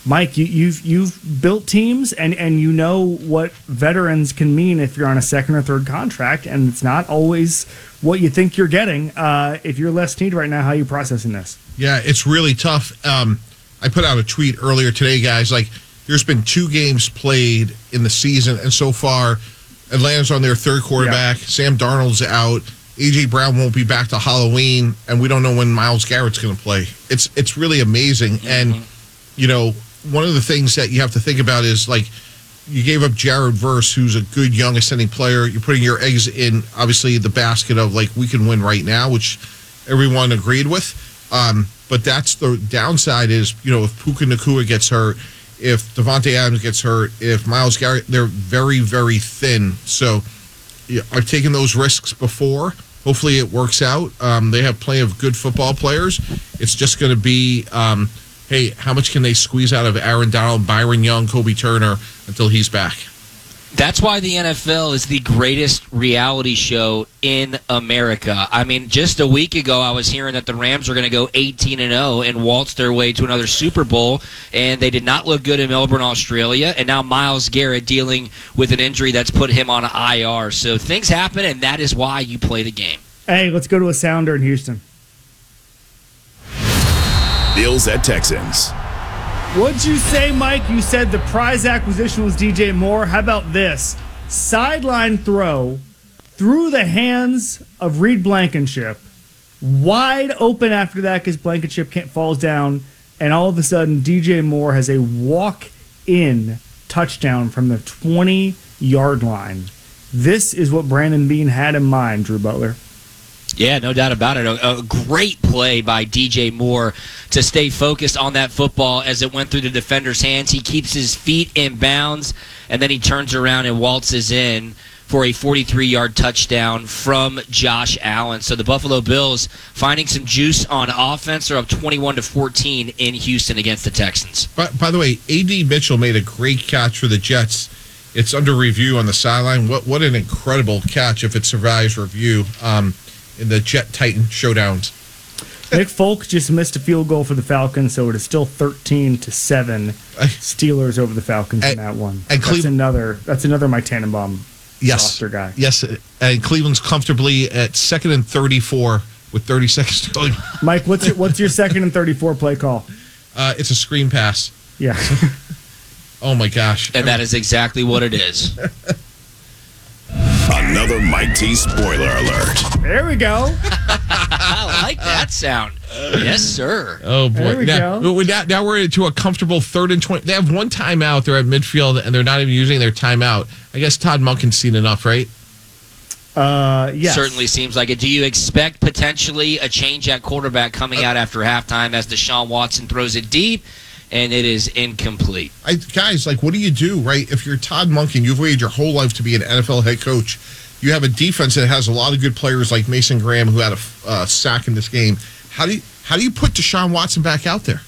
Mike, you've built teams, and you know what veterans can mean if you're on a second or third contract, and it's not always what you think you're getting. If you're Les Snead right now, how are you processing this? Yeah, it's really tough. I put out a tweet earlier today, guys. Like, there's been 2 games played in the season, and so far, Atlanta's on their third quarterback. Yeah. Sam Darnold's out. A.J. Brown won't be back to Halloween, and we don't know when Myles Garrett's going to play. It's really amazing. And, one of the things that you have to think about is, like, you gave up Jared Verse, who's a good young ascending player. You're putting your eggs in, obviously, the basket of, like, we can win right now, which everyone agreed with. But that's the downside is, if Puka Nacua gets hurt, if Devontae Adams gets hurt, if Myles Garrett, they're very, very thin. So I've taken those risks before. Hopefully it works out. They have plenty of good football players. It's just going to be, hey, how much can they squeeze out of Aaron Donald, Byron Young, Kobe Turner until he's back? That's why the NFL is the greatest reality show in America. I mean, just a week ago, I was hearing that the Rams are going to go 18-0 and waltz their way to another Super Bowl, and they did not look good in Melbourne, Australia. And now Myles Garrett dealing with an injury that's put him on IR. So things happen, and that is why you play the game. Hey, let's go to a sounder in Houston. Bills at Texans. What'd you say, Mike? You said the prize acquisition was DJ Moore. How about this? Sideline throw through the hands of Reed Blankenship. Wide open after that because Blankenship falls down. And all of a sudden, DJ Moore has a walk-in touchdown from the 20-yard line. This is what Brandon Beane had in mind, Drew Butler. Yeah, no doubt about it. A great play by DJ Moore to stay focused on that football as it went through the defender's hands. He keeps his feet in bounds, and then he turns around and waltzes in for a 43-yard touchdown from Josh Allen. So the Buffalo Bills finding some juice on offense. They're up 21-14 in Houston against the Texans. By the way, A.D. Mitchell made a great catch for the Jets. It's under review on the sideline. What an incredible catch if it survives review. In the Jet-Titan showdowns. Nick Folk just missed a field goal for the Falcons, so it is still 13-7 Steelers over the Falcons in that one. And that's another Mike Tannenbaum roster guy. Yes, and Cleveland's comfortably at 2nd and 34 with 30 seconds to go. Mike, what's your 2nd and 34 play call? It's a screen pass. Yeah. Oh my gosh. And that is exactly what it is. Another Mike T spoiler alert. There we go. I like that sound. Yes, sir. Oh, boy. There we go. Now we're into a comfortable 3rd and 20. They have one timeout. They're at midfield, and they're not even using their timeout. I guess Todd Monken's seen enough, right? Yes. Certainly seems like it. Do you expect potentially a change at quarterback coming out after halftime as Deshaun Watson throws it deep? And it is incomplete. Guys, what do you do, right? If you're Todd Monken, you've waited your whole life to be an NFL head coach. You have a defense that has a lot of good players like Mason Graham, who had a sack in this game. How do you put Deshaun Watson back out there?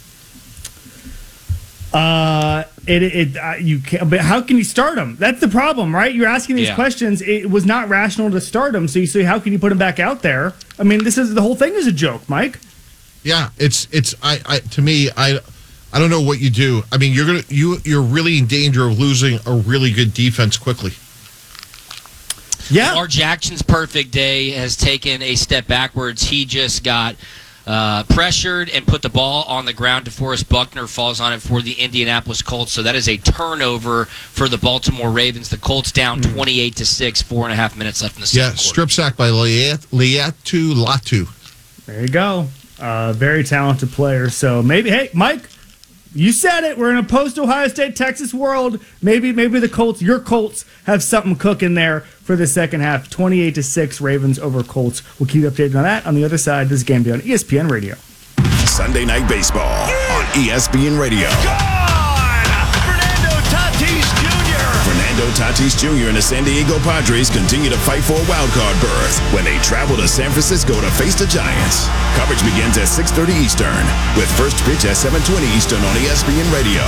You can't. But how can you start him? That's the problem, right? You're asking these questions. It was not rational to start him. So you say, how can you put him back out there? I mean, the whole thing is a joke, Mike. Yeah, to me, I don't know what you do. I mean, you're really in danger of losing a really good defense quickly. Yeah. Lamar Jackson's perfect day has taken a step backwards. He just got pressured and put the ball on the ground. DeForest Buckner falls on it for the Indianapolis Colts. So that is a turnover for the Baltimore Ravens. The Colts down 28-6, 4.5 minutes left in the second quarter. Strip sack by Laiatu Latu. There you go. Very talented player. So maybe, hey, Mike, you said it. We're in a post-Ohio State, Texas world. Maybe the Colts, your Colts, have something cooking there for the second half. 28-6 Ravens over Colts. We'll keep you updated on that. On the other side, this game day on ESPN Radio. Sunday Night Baseball on ESPN Radio. Fernando Tatis Jr. and the San Diego Padres continue to fight for a wildcard berth when they travel to San Francisco to face the Giants. Coverage begins at 6:30 Eastern, with first pitch at 7:20 Eastern on ESPN Radio.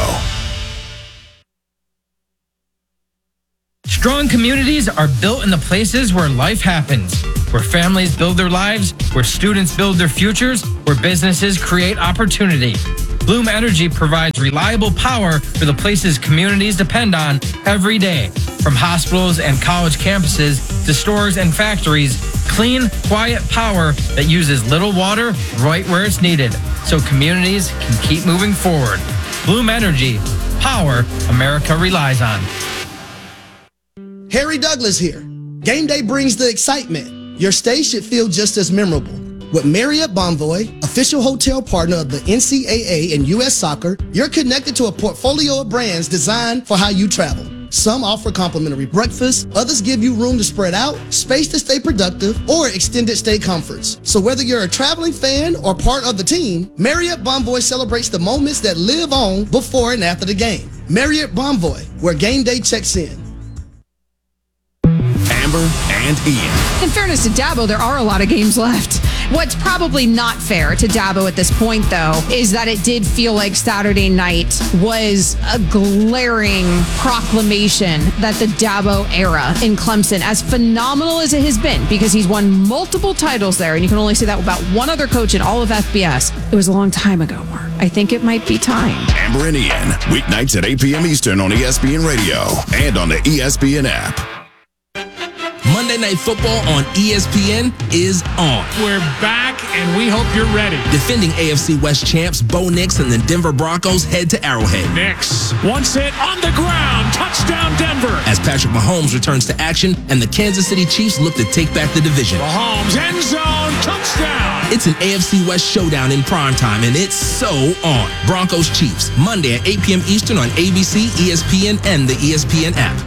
Strong communities are built in the places where life happens, where families build their lives, where students build their futures, where businesses create opportunity. Bloom Energy provides reliable power for the places communities depend on every day. From hospitals and college campuses to stores and factories, clean, quiet power that uses little water right where it's needed, so communities can keep moving forward. Bloom Energy, power America relies on. Harry Douglas here. Game day brings the excitement. Your stay should feel just as memorable. With Marriott Bonvoy, official hotel partner of the NCAA and U.S. Soccer, you're connected to a portfolio of brands designed for how you travel. Some offer complimentary breakfast, others give you room to spread out, space to stay productive, or extended stay comforts. So whether you're a traveling fan or part of the team, Marriott Bonvoy celebrates the moments that live on before and after the game. Marriott Bonvoy, where game day checks in. Amber and Ian. In fairness to Dabo, there are a lot of games left. What's probably not fair to Dabo at this point, though, is that it did feel like Saturday night was a glaring proclamation that the Dabo era in Clemson, as phenomenal as it has been, because he's won multiple titles there, and you can only say that about one other coach in all of FBS, it was a long time ago, Mark. I think it might be time. Amber and Ian, weeknights at 8 p.m. Eastern on ESPN Radio and on the ESPN app. Monday Night Football on ESPN is on. We're back, and we hope you're ready. Defending AFC West champs Bo Nix and the Denver Broncos head to Arrowhead. Nix, once hit on the ground, touchdown Denver. As Patrick Mahomes returns to action and the Kansas City Chiefs look to take back the division. Mahomes, end zone, touchdown. It's an AFC West showdown in primetime, and it's so on. Broncos Chiefs, Monday at 8 p.m. Eastern on ABC, ESPN, and the ESPN app.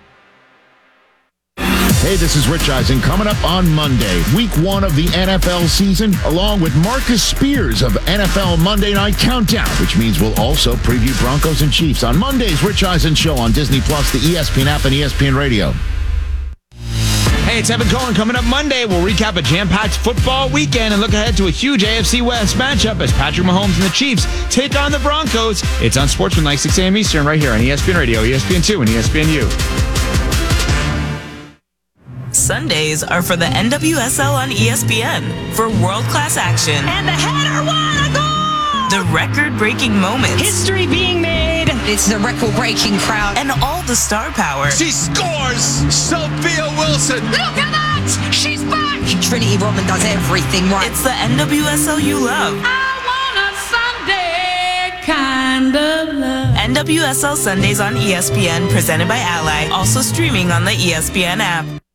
Hey, this is Rich Eisen. Coming up on Monday, week 1 of the NFL season, along with Marcus Spears of NFL Monday Night Countdown, which means we'll also preview Broncos and Chiefs on Monday's Rich Eisen Show on Disney+, the ESPN app, and ESPN Radio. Hey, it's Evan Cohen. Coming up Monday, we'll recap a jam-packed football weekend and look ahead to a huge AFC West matchup as Patrick Mahomes and the Chiefs take on the Broncos. It's on Sportsmanlike, 6 a.m. Eastern, right here on ESPN Radio, ESPN2, and ESPNU. Sundays are for the NWSL on ESPN for world-class action. And the header, what a goal! The record-breaking moments. History being made. It's the record-breaking crowd. And all the star power. She scores! Sophia Wilson! Look at that! She's back! Trinity Rodman does everything right. It's the NWSL you love. I want a Sunday kind of love. NWSL Sundays on ESPN, presented by Ally. Also streaming on the ESPN app.